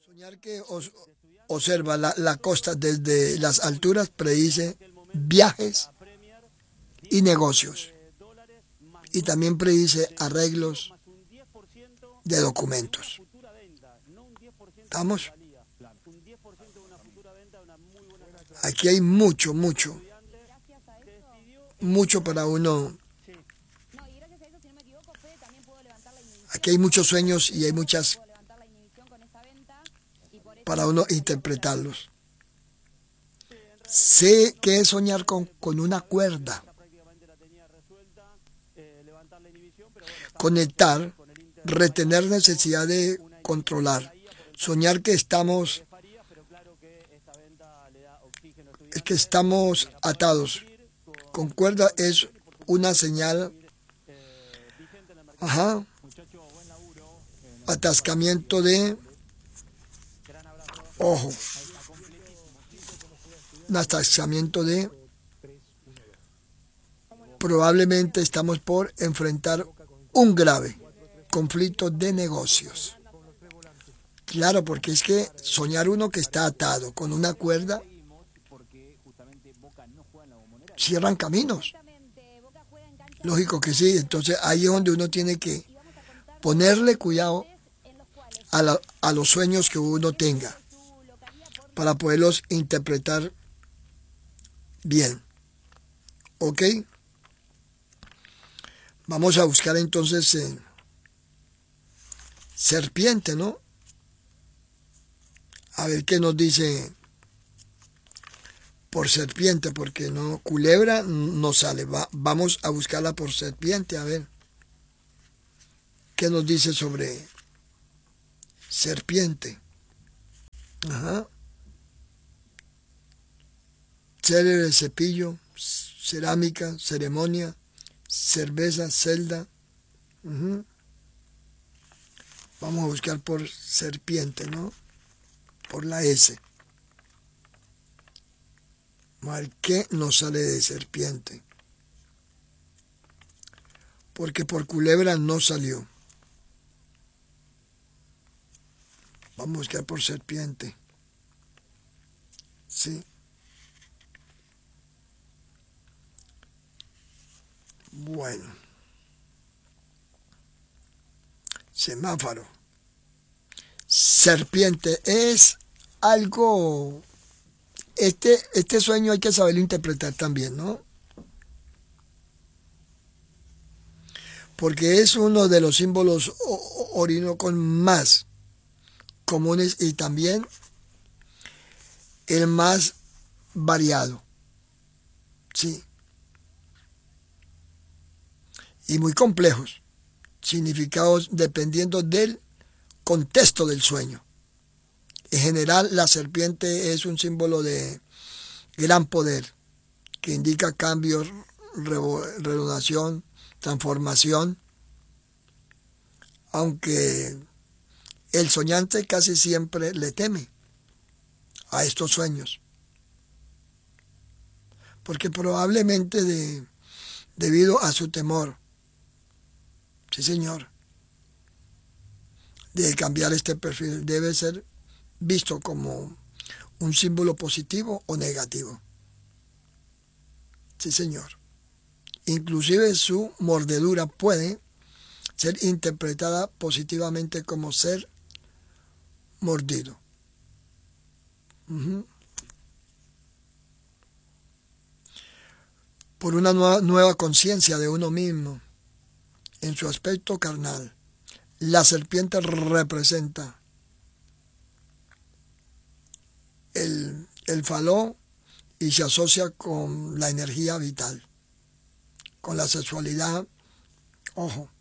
Soñar que observa la costa desde las alturas predice viajes y negocios. Y también predice arreglos de documentos. ¿Estamos? Aquí hay mucho, mucho, mucho para uno. Aquí hay muchos sueños y hay muchas para uno interpretarlos. Sé que es soñar con una cuerda. Conectar, retener necesidad de controlar. Soñar que estamos atados. Con cuerda es una señal, atascamiento de ojo, un atascamiento de probablemente estamos por enfrentar un grave conflicto de negocios. Claro, porque es que soñar uno que está atado con una cuerda cierran caminos. Lógico que sí, entonces ahí es donde uno tiene que ponerle cuidado a los sueños que uno tenga para poderlos interpretar bien. ¿Ok? Vamos a buscar entonces serpiente, ¿no? A ver qué nos dice por serpiente, porque no, culebra no sale. Vamos a buscarla por serpiente, a ver qué nos dice sobre serpiente. Célebre, cepillo, cerámica, ceremonia, cerveza, celda. Vamos a buscar por serpiente, ¿no? Por la S. Vamos a ver qué nos sale de serpiente. Porque por culebra no salió. Vamos a buscar por serpiente. Sí. Bueno. Semáforo. Serpiente es algo. Este sueño hay que saberlo interpretar también, ¿no? Porque es uno de los símbolos orinoicos más comunes y también el más variado. Sí. Y muy complejos. Significados dependiendo del contexto del sueño. En general, la serpiente es un símbolo de gran poder que indica cambio, renovación, transformación, aunque el soñante casi siempre le teme a estos sueños, porque probablemente debido a su temor, sí señor, de cambiar este perfil, debe ser visto como un símbolo positivo o negativo. Sí señor. Inclusive su mordedura puede ser interpretada positivamente como ser mordido. Por una nueva conciencia de uno mismo en su aspecto carnal. La serpiente representa el faló y se asocia con la energía vital, con la sexualidad, ojo.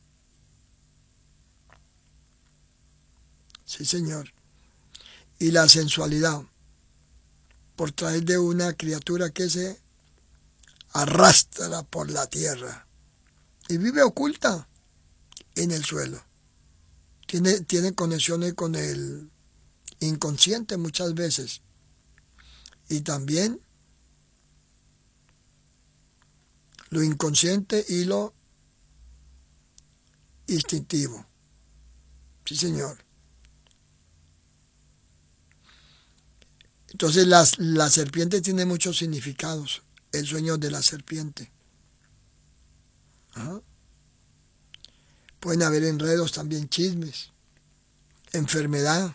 Sí, señor. Y la sensualidad, por traer de una criatura que se arrastra por la tierra y vive oculta en el suelo. Tiene conexiones con el inconsciente muchas veces. Y también lo inconsciente y lo instintivo. Sí, señor. Entonces la serpiente tiene muchos significados. El sueño de la serpiente. Ajá. Pueden haber enredos también, chismes, enfermedad.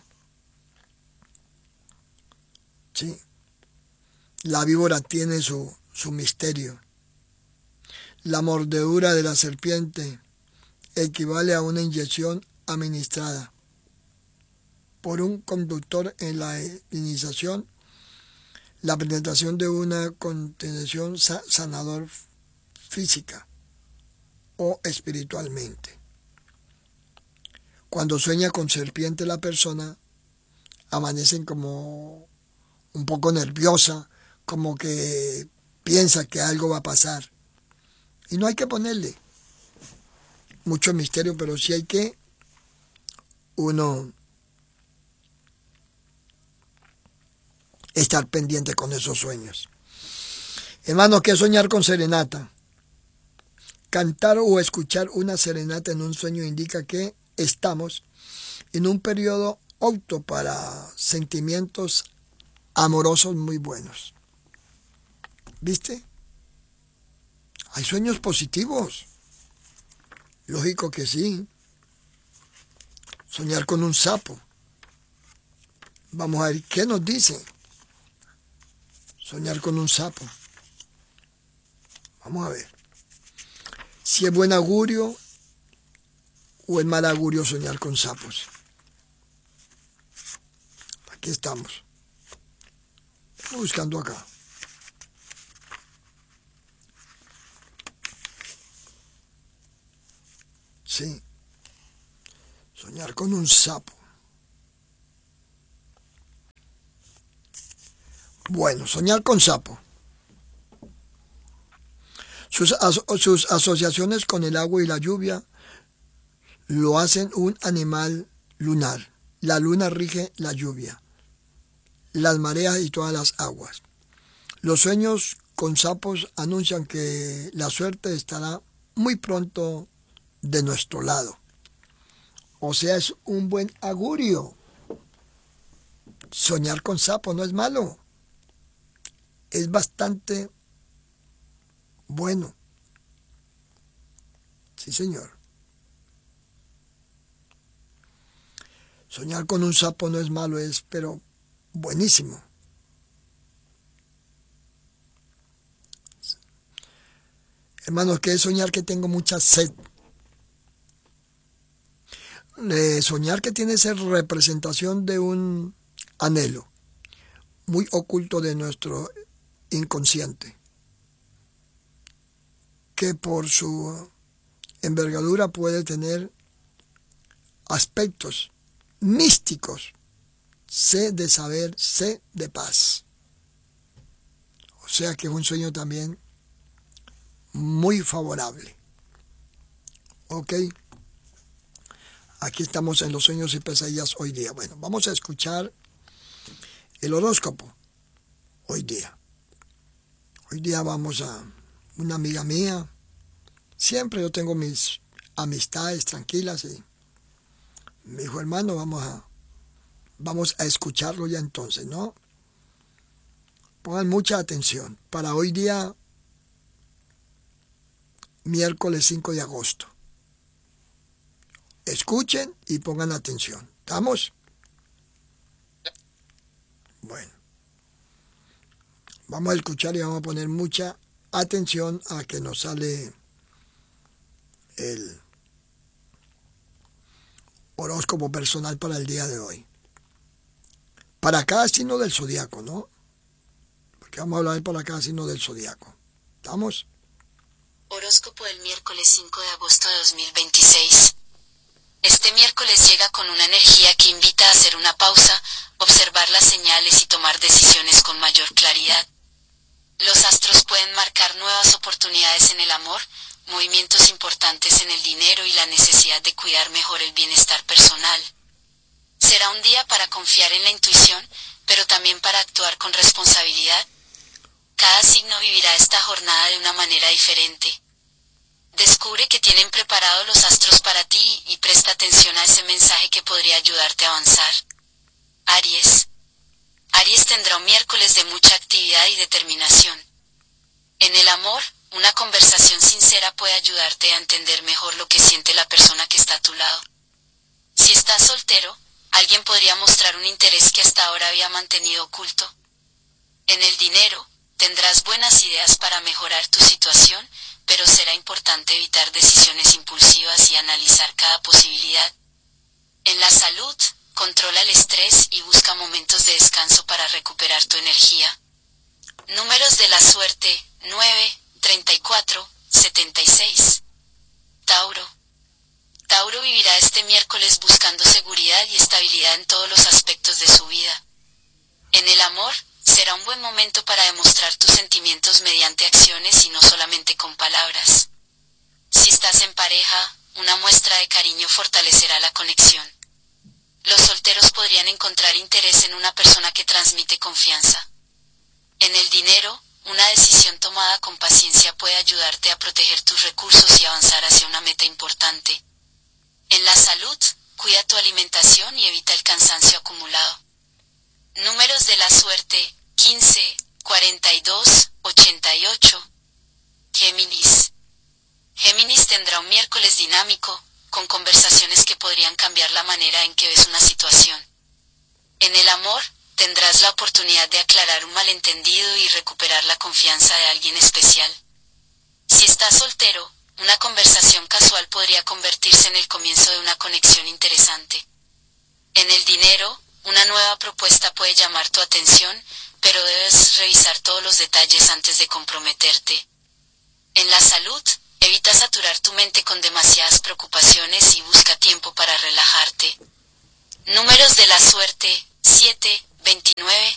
Sí. La víbora tiene su misterio. La mordedura de la serpiente equivale a una inyección administrada por un conductor en la iniciación, la penetración de una contención sanador física o espiritualmente. Cuando sueña con serpiente la persona, amanecen como un poco nerviosa, como que piensa que algo va a pasar. Y no hay que ponerle mucho misterio, pero sí hay que uno estar pendiente con esos sueños. Hermano, ¿qué es soñar con serenata? Cantar o escuchar una serenata en un sueño indica que estamos en un periodo apto para sentimientos amorosos muy buenos. ¿Viste? Hay sueños positivos. Lógico que sí. Soñar con un sapo. Vamos a ver qué nos dice. Soñar con un sapo. Vamos a ver. Si es buen augurio o es mal augurio soñar con sapos. Aquí estamos. Estoy buscando acá. Sí. Soñar con un sapo. Bueno, soñar con sapo. Sus asociaciones con el agua y la lluvia lo hacen un animal lunar. La luna rige la lluvia, las mareas y todas las aguas. Los sueños con sapos anuncian que la suerte estará muy pronto de nuestro lado. O sea, es un buen augurio. Soñar con sapos no es malo. Es bastante bueno. Sí, señor. Soñar con un sapo no es malo, pero buenísimo. Hermanos, ¿qué es soñar que tengo mucha sed? Soñar que tiene esa representación de un anhelo muy oculto de nuestro inconsciente, que por su envergadura puede tener aspectos místicos, sed de saber, sed de paz. O sea que es un sueño también muy favorable. ¿Ok? Aquí estamos en los sueños y pesadillas hoy día. Bueno, vamos a escuchar el horóscopo hoy día. Hoy día vamos a una amiga mía. Siempre yo tengo mis amistades tranquilas y me dijo, hermano, vamos a escucharlo ya entonces, ¿no? Pongan mucha atención. Para hoy día, miércoles 5 de agosto. Escuchen y pongan atención. ¿Estamos? Bueno. Vamos a escuchar y vamos a poner mucha atención a que nos sale el horóscopo personal para el día de hoy. Para cada signo del zodiaco, ¿no? Porque vamos a hablar para cada signo del zodiaco. ¿Estamos? Horóscopo del miércoles 5 de agosto de 2026. Este miércoles llega con una energía que invita a hacer una pausa, observar las señales y tomar decisiones con mayor claridad. Los astros pueden marcar nuevas oportunidades en el amor, movimientos importantes en el dinero y la necesidad de cuidar mejor el bienestar personal. Será un día para confiar en la intuición, pero también para actuar con responsabilidad. Cada signo vivirá esta jornada de una manera diferente. Descubre qué tienen preparado los astros para ti y presta atención a ese mensaje que podría ayudarte a avanzar. Aries. Aries tendrá un miércoles de mucha actividad y determinación. En el amor, una conversación sincera puede ayudarte a entender mejor lo que siente la persona que está a tu lado. Si estás soltero, alguien podría mostrar un interés que hasta ahora había mantenido oculto. En el dinero, tendrás buenas ideas para mejorar tu situación, pero será importante evitar decisiones impulsivas y analizar cada posibilidad. En la salud, controla el estrés y busca momentos de descanso para recuperar tu energía. Números de la suerte: 9, 34, 76. Tauro. Tauro vivirá este miércoles buscando seguridad y estabilidad en todos los aspectos de su vida. En el amor, será un buen momento para demostrar tus sentimientos mediante acciones y no solamente con palabras. Si estás en pareja, una muestra de cariño fortalecerá la conexión. Los solteros podrían encontrar interés en una persona que transmite confianza. En el dinero, una decisión tomada con paciencia puede ayudarte a proteger tus recursos y avanzar hacia una meta importante. En la salud, cuida tu alimentación y evita el cansancio acumulado. Números de la suerte: 15, 42, 88. Géminis. Géminis tendrá un miércoles dinámico, con conversaciones que podrían cambiar la manera en que ves una situación. En el amor, tendrás la oportunidad de aclarar un malentendido y recuperar la confianza de alguien especial. Si estás soltero, una conversación casual podría convertirse en el comienzo de una conexión interesante. En el dinero, una nueva propuesta puede llamar tu atención, pero debes revisar todos los detalles antes de comprometerte. En la salud, evita saturar tu mente con demasiadas preocupaciones y busca tiempo para relajarte. Números de la suerte: 7, 29,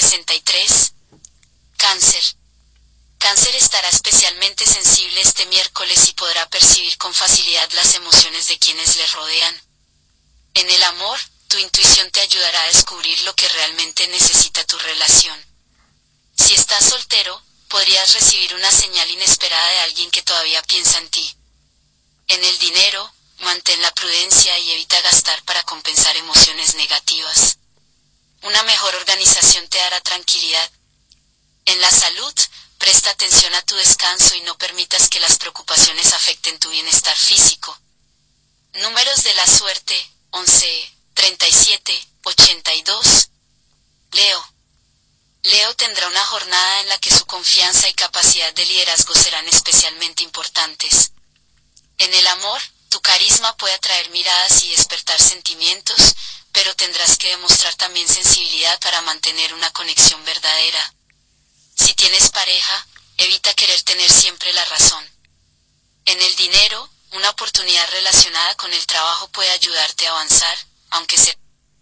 63. Cáncer. Cáncer estará especialmente sensible este miércoles y podrá percibir con facilidad las emociones de quienes le rodean. En el amor, tu intuición te ayudará a descubrir lo que realmente necesita tu relación. Si estás soltero, podrías recibir una señal inesperada de alguien que todavía piensa en ti. En el dinero, mantén la prudencia y evita gastar para compensar emociones negativas. Una mejor organización te dará tranquilidad. En la salud, presta atención a tu descanso y no permitas que las preocupaciones afecten tu bienestar físico. Números de la suerte: 11, 37, 82. Leo. Leo tendrá una jornada en la que su confianza y capacidad de liderazgo serán especialmente importantes. En el amor, tu carisma puede atraer miradas y despertar sentimientos, pero tendrás que demostrar también sensibilidad para mantener una conexión verdadera. Si tienes pareja, evita querer tener siempre la razón. En el dinero, una oportunidad relacionada con el trabajo puede ayudarte a avanzar, aunque sea.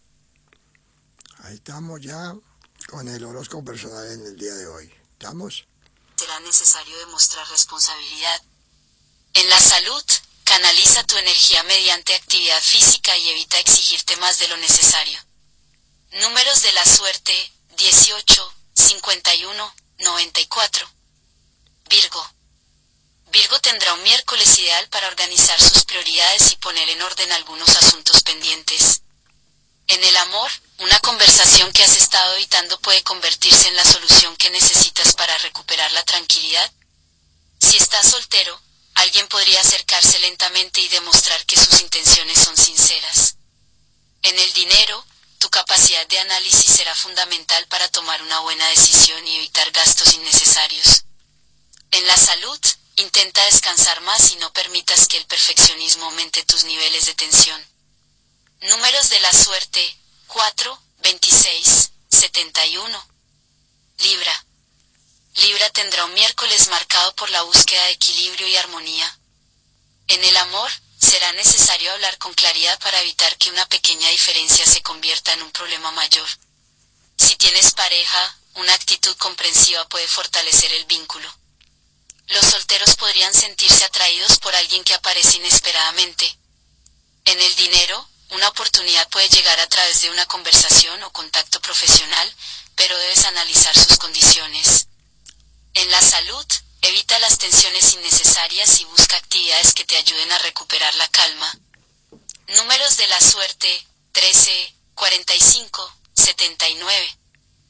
Ahí estamos ya con el horóscopo personal en el día de hoy. ¿Estamos? Será necesario demostrar responsabilidad. En la salud, canaliza tu energía mediante actividad física y evita exigirte más de lo necesario. Números de la suerte: 18, 51, 94. Virgo. Virgo tendrá un miércoles ideal para organizar sus prioridades y poner en orden algunos asuntos pendientes. En el amor, una conversación que has estado evitando puede convertirse en la solución que necesitas para recuperar la tranquilidad. Si estás soltero, alguien podría acercarse lentamente y demostrar que sus intenciones son sinceras. En el dinero, tu capacidad de análisis será fundamental para tomar una buena decisión y evitar gastos innecesarios. En la salud, intenta descansar más y no permitas que el perfeccionismo aumente tus niveles de tensión. Números de la suerte: 4, 26, 71. Libra. Libra tendrá un miércoles marcado por la búsqueda de equilibrio y armonía. En el amor, será necesario hablar con claridad para evitar que una pequeña diferencia se convierta en un problema mayor. Si tienes pareja, una actitud comprensiva puede fortalecer el vínculo. Los solteros podrían sentirse atraídos por alguien que aparece inesperadamente. En el dinero, una oportunidad puede llegar a través de una conversación o contacto profesional, pero debes analizar sus condiciones. En la salud, evita las tensiones innecesarias y busca actividades que te ayuden a recuperar la calma. Números de la suerte: 13, 45, 79.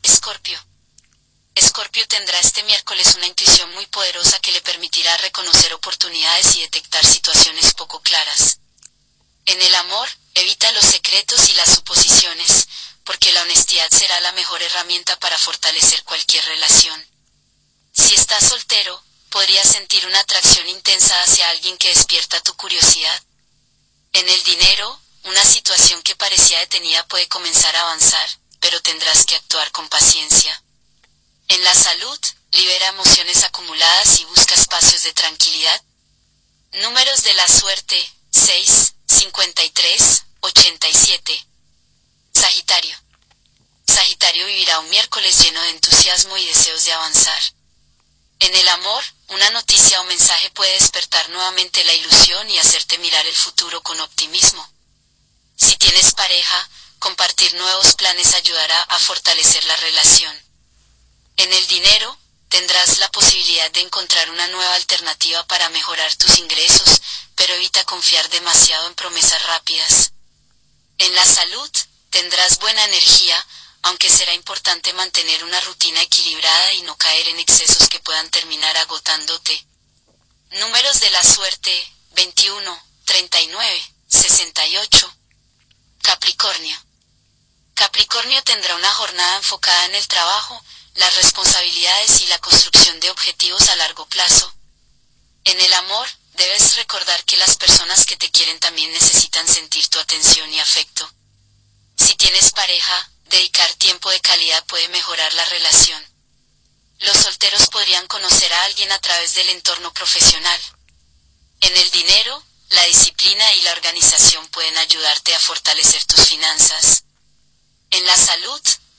Escorpio. Escorpio tendrá este miércoles una intuición muy poderosa que le permitirá reconocer oportunidades y detectar situaciones poco claras. En el amor, evita los secretos y las suposiciones, porque la honestidad será la mejor herramienta para fortalecer cualquier relación. Si estás soltero, podrías sentir una atracción intensa hacia alguien que despierta tu curiosidad. En el dinero, una situación que parecía detenida puede comenzar a avanzar, pero tendrás que actuar con paciencia. En la salud, libera emociones acumuladas y busca espacios de tranquilidad. Números de la suerte: 6, 53, 87. Sagitario. Sagitario vivirá un miércoles lleno de entusiasmo y deseos de avanzar. En el amor, una noticia o mensaje puede despertar nuevamente la ilusión y hacerte mirar el futuro con optimismo. Si tienes pareja, compartir nuevos planes ayudará a fortalecer la relación. En el dinero, tendrás la posibilidad de encontrar una nueva alternativa para mejorar tus ingresos, pero evita confiar demasiado en promesas rápidas. En la salud, tendrás buena energía, aunque será importante mantener una rutina equilibrada y no caer en excesos que puedan terminar agotándote. Números de la suerte: 21, 39, 68. Capricornio. Capricornio tendrá una jornada enfocada en el trabajo, las responsabilidades y la construcción de objetivos a largo plazo. En el amor, debes recordar que las personas que te quieren también necesitan sentir tu atención y afecto. Si tienes pareja, dedicar tiempo de calidad puede mejorar la relación. Los solteros podrían conocer a alguien a través del entorno profesional. En el dinero, la disciplina y la organización pueden ayudarte a fortalecer tus finanzas. En la salud,